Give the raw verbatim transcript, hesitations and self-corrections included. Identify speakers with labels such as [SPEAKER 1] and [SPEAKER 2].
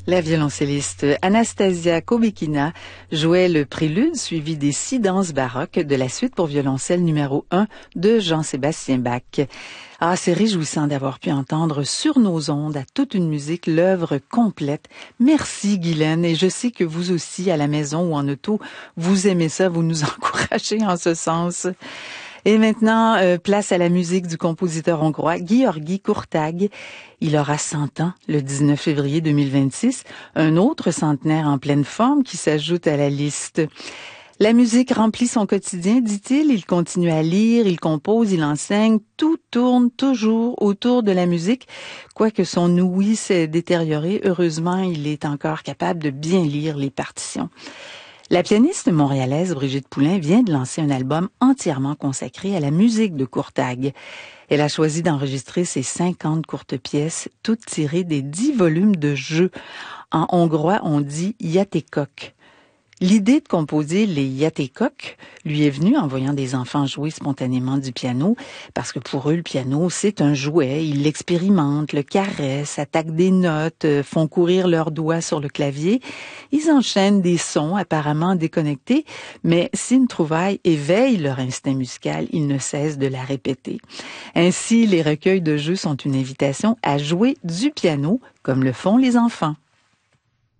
[SPEAKER 1] La violoncelliste Anastasia Kobekina jouait le prélude suivi des six danses baroques de la suite pour violoncelle numéro un de Jean-Sébastien Bach. Ah, c'est réjouissant d'avoir pu entendre sur nos ondes à toute une musique l'œuvre complète. Merci Guylaine, et je sais que vous aussi à la maison ou en auto, vous aimez ça, vous nous encouragez en ce sens. Et maintenant, euh, place à la musique du compositeur hongrois György Kurtág. Il aura cent ans le dix-neuf février deux mille vingt-six, un autre centenaire en pleine forme qui s'ajoute à la liste. La musique remplit son quotidien, dit-il. Il continue à lire, il compose, il enseigne. Tout tourne toujours autour de la musique. Quoique son ouïe s'est détérioré, heureusement, il est encore capable de bien lire les partitions. La pianiste montréalaise Brigitte Poulain vient de lancer un album entièrement consacré à la musique de Kurtág. Elle a choisi d'enregistrer ses cinquante courtes pièces, toutes tirées des dix volumes de jeux. En hongrois, on dit játékok. L'idée de composer les játékok lui est venue en voyant des enfants jouer spontanément du piano, parce que pour eux, le piano, c'est un jouet. Ils l'expérimentent, le caressent, attaquent des notes, font courir leurs doigts sur le clavier. Ils enchaînent des sons apparemment déconnectés, mais si une trouvaille éveille leur instinct musical, ils ne cessent de la répéter. Ainsi, les recueils de jeux sont une invitation à jouer du piano, comme le font les enfants.